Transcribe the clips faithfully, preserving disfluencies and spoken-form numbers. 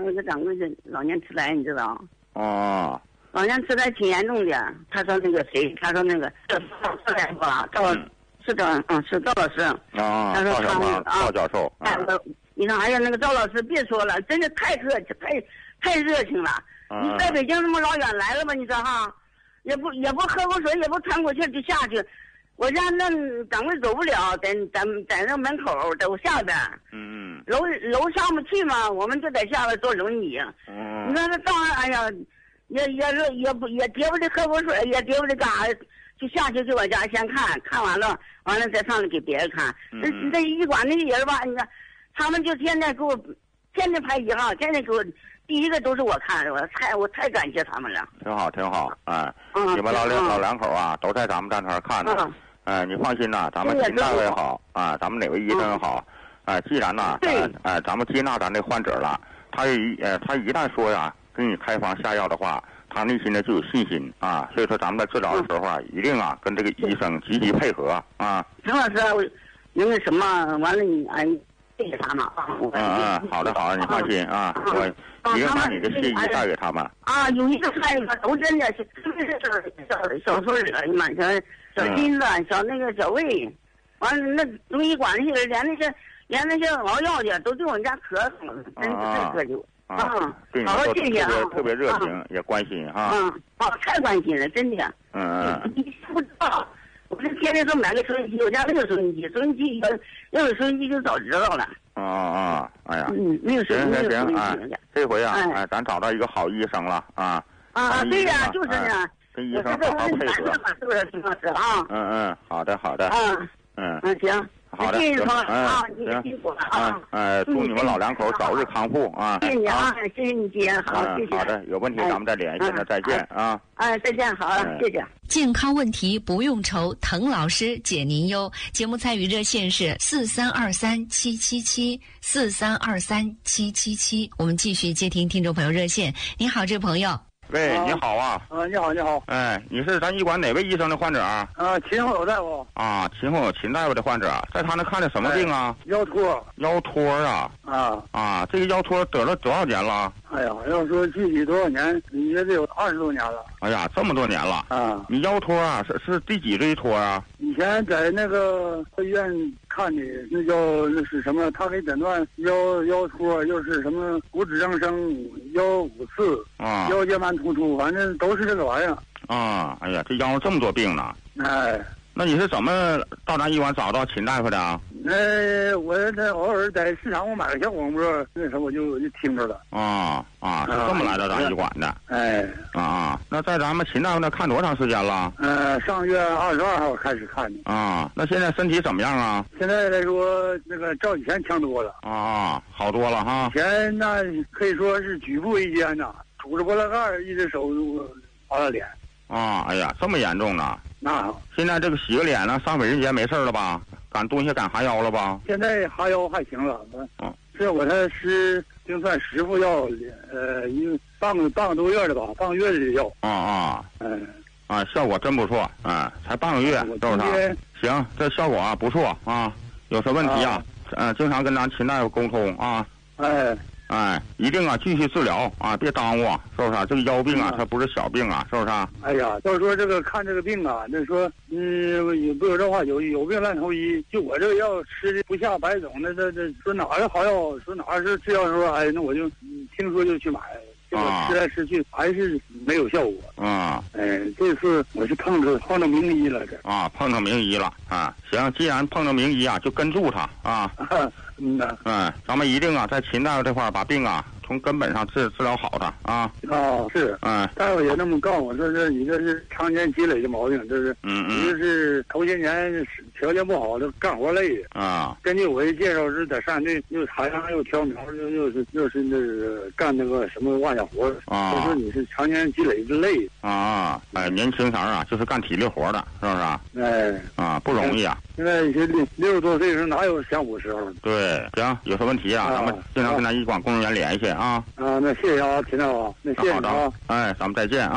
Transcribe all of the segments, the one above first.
有个掌柜的老年痴呆，你知道？ 哦。 老年痴呆挺严重的。他说那个谁，他说那个赵大夫啊，赵是赵嗯是赵老师。 啊。 他说他啊赵教授。 哎我你看哎呀那个赵老师别说了，真的太客气太太热情了。你在北京这么老远来了吧？你说哈，也不也不喝口水，也不喘口气就下去。我家那掌柜走不了，在咱在那门口走下边。 嗯嗯。 楼楼上不去嘛，我们就在下边坐轮椅。 嗯。 你看那当然，哎呀，也也是也不也跌不得喝口水，也跌不得干啥，就下去就我家先看看完了，完了再上来给别人看。那那医馆那些人吧，你看，他们就天天给我，天天排一号，天天给我。第一个都是我看的，我太我太感谢他们了。 挺好，挺好，哎， 嗯、 你们老两、嗯、老两口啊，都在咱们站台看着，嗯、哎，你放心呐，咱们秦大夫也好啊，咱们哪位医生也好，哎、嗯，既然呐，咱哎，咱们接纳咱这患者了，他一呃，他一旦说呀，给你开方下药的话，他内心呢就有信心啊，所以说咱们在治疗的时候啊，嗯、一定啊跟这个医生积极配合啊。 陈老师，我那个什么，完了你哎。谢谢他们啊！ 嗯嗯，好的好的，你放心啊，我一定把你的谢意带给他们。 啊，有一个看一个都真的是，特别是小小小孙儿嘛，小小金子、小那个小魏，完了那中医馆那些人，连那些连那些熬药的都对我们家可好了，真是太苛求。 啊，对你们都特别特别热情，也关心哈。 嗯，哦，太关心了，真的。 嗯嗯。 你不知道。我这天天说买个收音机，我家没有收音机，收音机要要有收音机就早知道了。 啊啊！哎呀， 嗯，没有收音机。 行行行，哎，这回啊，哎，咱找到一个好医生了啊。 啊，对呀，就是呢。 跟医生好好配合。 是不是，陈老师啊？ 嗯嗯，好的好的。 嗯嗯嗯，行。 好的， 谢谢行啊， 你辛苦了啊！ 哎，祝你们老两口早日康复啊！ 谢谢你啊，谢谢你姐，好，谢谢。 好的，有问题咱们再联系，那再见啊！ 哎，再见，好了，谢谢。 健康问题不用愁，滕老师解您忧。节目参与热线是四三二三七七七四三二三七七七。我们继续接听听众朋友热线。你好，这位朋友。 喂，你好啊！ 啊，你好，你好。 哎，你是咱医馆哪位医生的患者啊？ 啊，秦后有大夫。 啊，秦后有秦大夫的患者，在他那看的什么病啊？ 腰托。 腰托啊。 啊啊，这个腰托得了多少年了？ 哎呀，要说具体多少年，也得有二十多年了。 哎呀，这么多年了啊！ 你腰托啊，是是第几椎托啊？ 以前在那个医院看的，那叫那是什么？他给诊断腰腰托，又是什么骨质增生、腰骨刺啊、 腰间盘突出，反正都是这个玩意儿。 啊，哎呀，这腰这么多病呢！ 哎， 那你是怎么到咱医馆找到秦大夫的啊？ 呃，我这偶尔在市场我买个小广播，那时候我就就听着了。 啊啊，是这么来到咱医馆的。 哎， 啊啊，那在咱们秦大夫那看多长时间了？ 呃，上月二十二号开始看的。 啊，那现在身体怎么样啊？ 现在来说，那个照以前强多了。 啊，好多了哈。 以前那可以说是举步维艰呐，拄着拨拉盖一只手划了脸。 啊，哎呀，这么严重呢？ 那现在这个洗个脸呢，上卫生间没事了吧？敢蹲下敢哈腰了吧？ 现在哈腰还行了。 嗯， 这我这师就算师傅要呃一个半个半个多月的吧，半个月的药。 啊啊， 嗯啊，效果真不错，啊，才半个月，是不是？行，这效果啊不错啊。有什么问题啊？嗯、啊呃，经常跟咱秦大夫沟通啊。 哎。 哎，一定啊，继续治疗啊，别耽误，是不是啊？这个腰病啊，它不是小病啊，是不是啊？ 哎呀，要说这个看这个病啊，那说，嗯，也不有这话，有有病乱投医。就我这个药吃的不下百种，那这这说哪儿好药，说哪儿是治药时候，哎，那我就、嗯、听说就去买，结果吃来吃去还是没有效果。 啊， 哎，这次我是碰着碰着名医了，这啊，碰上名医了啊。行，既然碰着名医啊，就跟住他啊。 嗯呐， 嗯，咱们一定啊，在秦大夫这块把病啊从根本上治治疗好的啊。 哦，是， 嗯， 大夫也那么告诉我说，这一个是常年积累的毛病，这是， 嗯嗯， 一个是头些年条件不好，这干活累啊。 根据我的介绍是在山队又插秧又挑苗，又又是又是那个干那个什么万家活啊。 就说你是常年积累的累啊。哎，年轻时啊，就是干体力活的，是不是啊？ 哎， 啊，不容易啊。 现在一些六六十多岁时哪有享福时候？ 对，行，有什么问题啊？ 啊咱们经常跟咱医馆工作人员联系啊。 啊，那谢谢啊，秦大夫，那谢谢好的， 啊。 哎，咱们再见啊。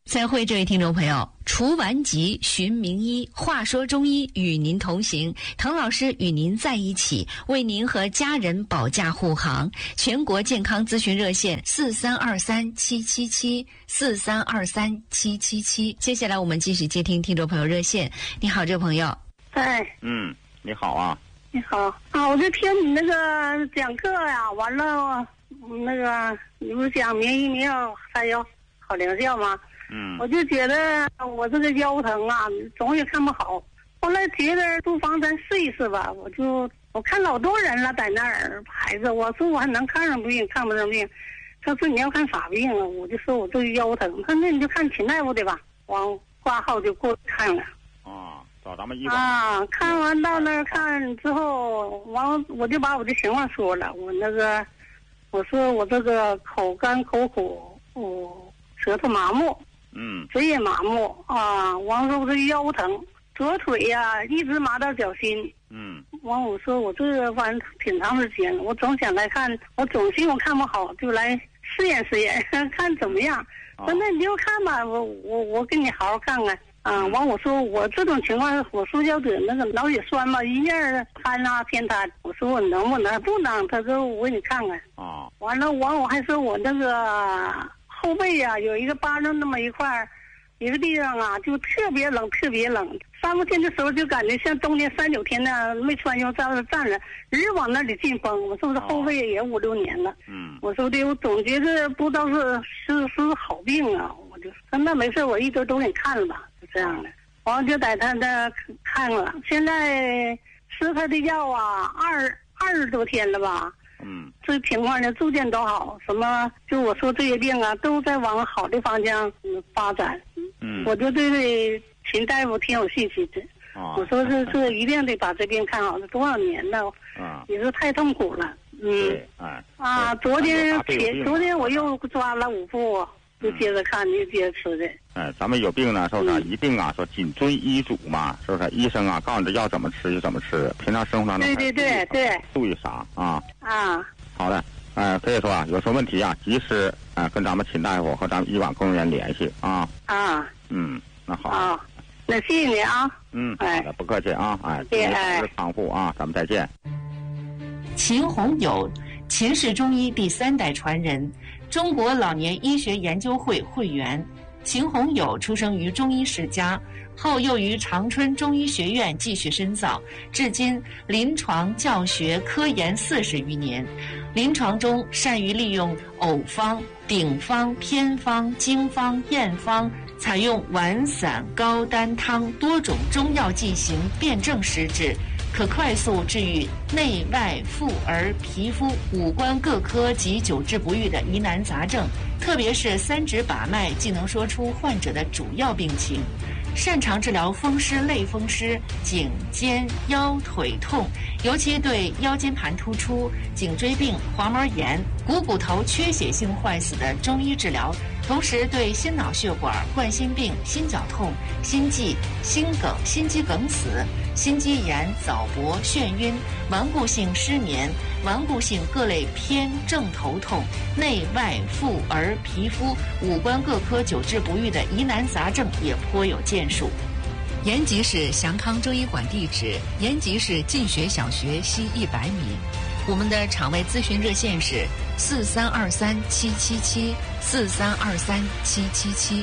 再会，这位听众朋友，除顽疾寻名医，话说中医与您同行，滕老师与您在一起，为您和家人保驾护航。全国健康咨询热线四三二三七七七四三二三七七七。接下来我们继续接听听众朋友热线。你好，这位朋友。 哎， 嗯，你好啊。 你好啊，我就听你那个讲课呀，完了那个你不是讲名医名药还有好疗效吗？ 嗯， 我就觉得我这个腰疼啊，总也看不好。后来觉得不妨咱试一试吧，我就我看老多人了，在那儿排着。我说我还能看上病，看不上病。他说你要看啥病啊？我就说我这个腰疼。他说那你就看秦大夫的吧。完挂号就过去看了。 啊，找咱们医馆啊，看完到那儿看之后，完我就把我的情况说了。我那个，我说我这个口干口苦，我舌头麻木。 嗯， 嘴也麻木啊，完说我这腰疼，左腿呀、啊、一直麻到脚心。 嗯， 完我说我这反正挺长时间了，我总想来看，我总寻我看不好，就来试验试验，看怎么样。说、哦、那你就看吧，我我我给你好好看看啊。完我说我这种情况，我说要得那个脑血栓嘛，一面瘫啊偏瘫。我说我能不能？不能。他说我给你看看。 啊， 完了完我还说我那个。后背呀、啊，有一个巴掌那么一块，一个地方啊，就特别冷，特别冷。三伏天的时候就感觉像冬天三九天呢，没穿衣服在那站着，日往那里进风。我说这后背也五六年了。嗯，我说的，我总觉得不知道是是是好病啊。我就说那没事，我一周都给你看了吧，就这样的。完了就在他那看了，现在吃他的药啊，二二十多天了吧。 嗯， 这情况呢逐渐都好，什么就我说这些病啊，都在往好的方向发展。 嗯， 我就对秦大夫挺有信心的。 啊， 我说这这一定得把这病看好，这多少年了， 啊， 也是太痛苦了。嗯， 哎， 啊，昨天前昨天我又抓了五副，就接着看，就接着吃的。 哎，咱们有病呢，是不是？一定啊，说谨遵医嘱嘛，是不是？医生啊，告诉你这药怎么吃就怎么吃，平常生活当中对对对对， 注意啥啊？ 啊， 好的，哎，可以说啊，有什么问题啊，及时啊跟咱们秦大夫和咱们医馆工作人员联系啊。 啊， 嗯，那好。 啊，那谢谢你啊。 嗯，好的，不客气啊，哎， 祝你早日康复啊，咱们再见。 秦弘友，秦氏中医第三代传人，中国老年医学研究会会员。秦弘友出生于中医世家，后又于长春中医学院继续深造，至今临床教学科研四十余年。临床中善于利用偶方、顶方、偏方、经方、验方，采用丸散、膏丹汤多种中药剂型辨证施治，可快速治愈内外妇儿皮肤五官各科及久治不愈的疑难杂症，特别是三指把脉既能说出患者的主要病情。擅长治疗风湿、类风湿、颈肩腰腿痛，尤其对腰间盘突出、颈椎病、滑膜炎、股骨头缺血性坏死的中医治疗，同时对心脑血管、冠心病、心绞痛、心悸、心梗、心肌梗死、心肌炎、早搏、眩晕、顽固性失眠、顽固性各类偏正头痛、内外妇儿皮肤五官各科久治不愈的疑难杂症也颇有建树。延吉市祥康中医馆地址：延吉市进学小学西一百米。我们的场外咨询热线是四三二三七七七四三二三七七七。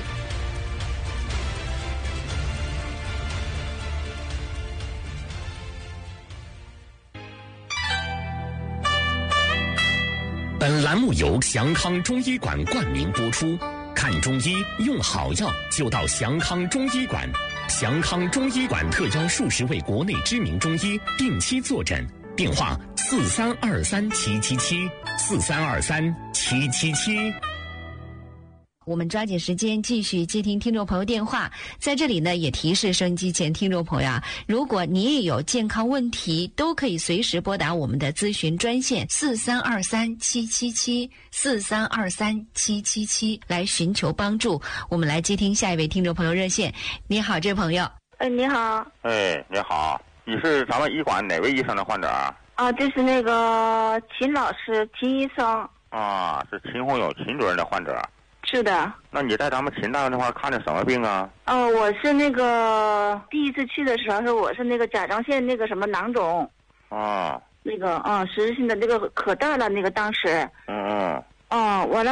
本栏目由祥康中医馆冠名播出。看中医用好药就到祥康中医馆。祥康中医馆特邀数十位国内知名中医定期坐诊，电话四三二三七七七四三二三七七七。 我们抓紧时间继续接听听众朋友电话。在这里呢，也提示收音机前听众朋友啊，如果你也有健康问题，都可以随时拨打我们的咨询专线四三二三七七七四三二三七七七来寻求帮助。我们来接听下一位听众朋友热线。你好，这位朋友。 哎，你好。 哎，你好，你是咱们医馆哪位医生的患者啊？ 啊，这是那个秦老师，秦医生。 啊，是秦弘友秦主任的患者。 是的。 那你在咱们秦大夫那块看的什么病啊？ 哦，我是那个第一次去的时候，是我是那个甲状腺那个什么囊肿。 啊。 那个啊，实质性的那个可大了，那个当时。 嗯嗯。 哦，完了。